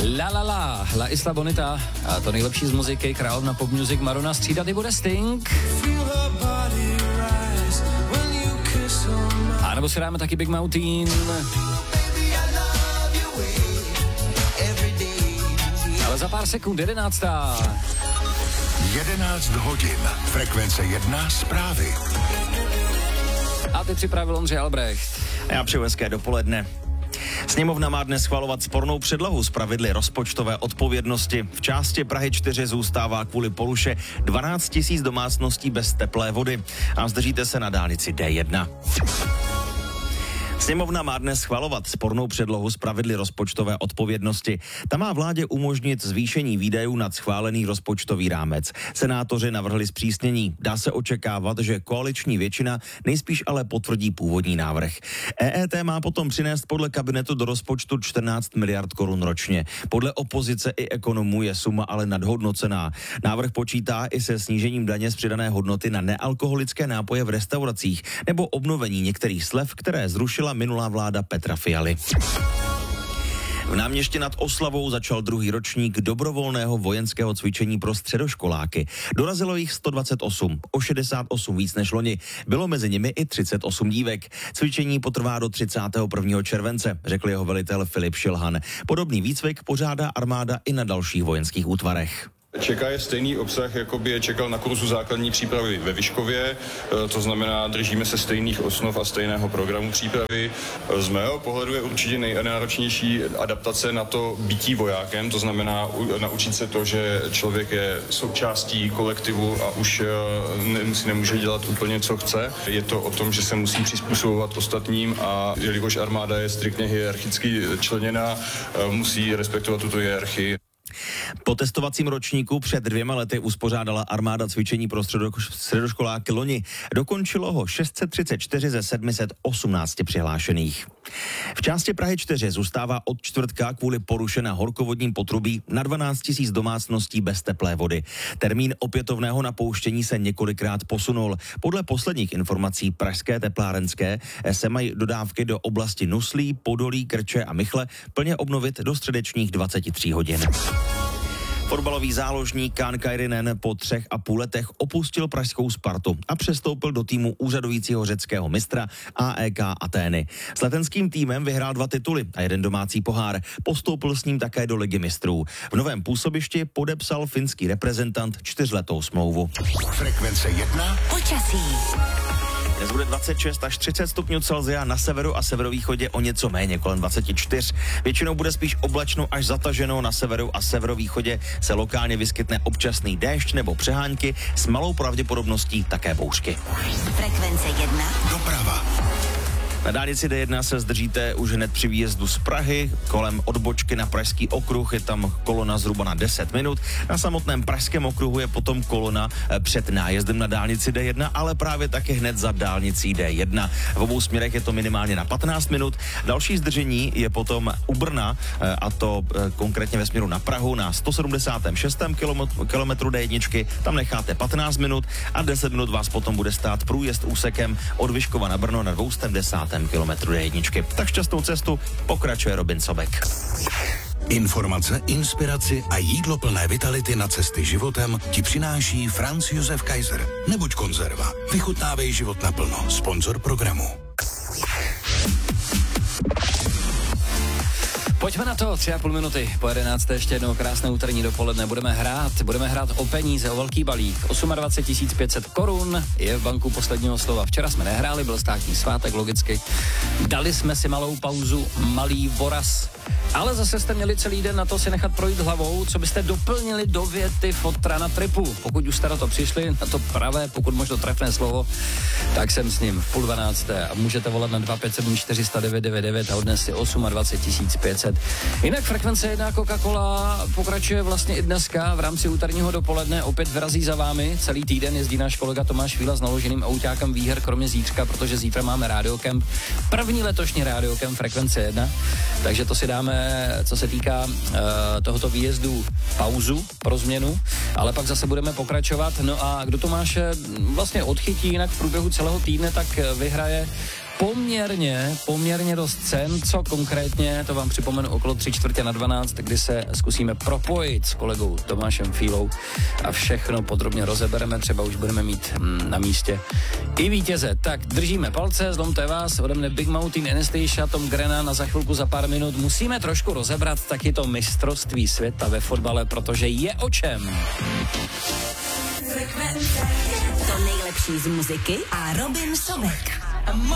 La Isla Bonita a to nejlepší z muziky, královna pop music Madonna, střídat i bude Sting. A nebo si dáme taky Big Mountain. Ale za pár sekund 11. 11 hodin. Frekvence 1 zprávy. A ty připravil Ondřej Albrecht. Já přeju hezké dopoledne. Sněmovna má dnes schvalovat spornou předlohu z pravidly rozpočtové odpovědnosti. V části Prahy 4 zůstává kvůli poruše 12 000 domácností bez teplé vody. A zdržíte se na dálnici D1. Sněmovna má dnes schvalovat spornou předlohu z pravidly rozpočtové odpovědnosti. Ta má vládě umožnit zvýšení výdajů nad schválený rozpočtový rámec. Senátoři navrhli zpřísnění. Dá se očekávat, že koaliční většina nejspíš ale potvrdí původní návrh. EET má potom přinést podle kabinetu do rozpočtu 14 miliard korun ročně. Podle opozice i ekonomů je suma ale nadhodnocená. Návrh počítá i se snížením daně z přidané hodnoty na nealkoholické nápoje v restauracích nebo obnovení některých slev, které zrušila minulá vláda Petra Fialy. V Náměště nad Oslavou začal druhý ročník dobrovolného vojenského cvičení pro středoškoláky. Dorazilo jich 128, o 68 víc než loni. Bylo mezi nimi i 38 dívek. Cvičení potrvá do 31. července, řekl jeho velitel Filip Šilhan. Podobný výcvik pořádá armáda i na dalších vojenských útvarech. Čeká je stejný obsah, jako by je čekal na kurzu základní přípravy ve Vyškově, to znamená, držíme se stejných osnov a stejného programu přípravy. Z mého pohledu je určitě nejnáročnější adaptace na to bytí vojákem, to znamená naučit se to, že člověk je součástí kolektivu a už si nemůže dělat úplně, co chce. Je to o tom, že se musí přizpůsobovat ostatním a jelikož armáda je striktně hierarchicky členěná, musí respektovat tuto hierarchii. Po testovacím ročníku před 2 lety uspořádala armáda cvičení pro středoškoláky loni. Dokončilo ho 634 ze 718 přihlášených. V části Prahy 4 zůstává od čtvrtka kvůli poruše na horkovodním potrubí na 12 000 domácností bez teplé vody. Termín opětovného napouštění se několikrát posunul. Podle posledních informací pražské teplárenské se mají dodávky do oblasti Nuslí, Podolí, Krče a Michle plně obnovit do středečních 23 hodin. Fotbalový záložník Kaan Kairinen po 3,5 letech opustil pražskou Spartu a přestoupil do týmu úřadujícího řeckého mistra AEK Atény. S letenským týmem vyhrál 2 tituly a 1 domácí pohár. Postoupil s ním také do Ligy mistrů. V novém působišti podepsal finský reprezentant 4letou smlouvu. Frekvence 1. Počasí. Dnes bude 26 až 30 stupňů Celsia, na severu a severovýchodě o něco méně, kolem 24. Většinou bude spíš oblačno až zataženo, na severu a severovýchodě se lokálně vyskytne občasný déšť nebo přehánky, s malou pravděpodobností také bouřky. Frekvence 1. Doprava. Na dálnici D1 se zdržíte už hned při výjezdu z Prahy, kolem odbočky na Pražský okruh je tam kolona zhruba na 10 minut. Na samotném Pražském okruhu je potom kolona před nájezdem na dálnici D1, ale právě taky hned za dálnicí D1. V obou směrech je to minimálně na 15 minut. Další zdržení je potom u Brna, a to konkrétně ve směru na Prahu na 176. kilometru D1. Tam necháte 15 minut a 10 minut vás potom bude stát průjezd úsekem od Vyškova na Brno na 210. kilometru D1. Tak šťastnou cestu, pokračuje Robin Sobek. Informace, inspiraci a jídlo plné vitality na cesty životem ti přináší Franz Josef Kaiser. Nebuď konzerva. Vychutnávej život naplno. Sponzor programu. Pojďme na to, 3,5 minuty po 11. ještě jednou krásné úterní dopoledne. Budeme hrát o peníze, o velký balík. 28 500 korun je v banku posledního slova. Včera jsme nehráli, byl státní svátek, logicky. Dali jsme si malou pauzu, malý voraz. Ale zase jste měli celý den na to si nechat projít hlavou, co byste doplnili do věty fotra na tripu. Pokud už jste na to přišli, na to pravé, pokud možno trefné slovo, tak jsem s ním v 11:30 a můžete volat na 257 400 999 a odnes si 28 500. Jinak frekvence 1 Coca-Cola pokračuje vlastně i dneska v rámci úterního dopoledne. Opět vyrazí za vámi. Celý týden jezdí náš kolega Tomáš Víla s naloženým autákem výher, kromě zítřka, protože zítra máme Radiokemp. První letošní Radiokemp frekvence 1. Takže to si dáme, co se týká tohoto výjezdu, pauzu pro změnu, ale pak zase budeme pokračovat. No a kdo Tomáše vlastně odchytí jinak v průběhu celého týdne, tak vyhraje poměrně dost cen. Co konkrétně, to vám připomenu okolo 3:45, kdy se zkusíme propojit s kolegou Tomášem Fílou a všechno podrobně rozebereme, třeba už budeme mít na místě i vítěze. Tak držíme palce, zlomte vás, ode mne Big Mountain, Anastasia, Tom Grennan a za chvilku za pár minut musíme trošku rozebrat taky to mistrovství světa ve fotbale, protože je o čem. To nejlepší z muziky a Robin Sobek.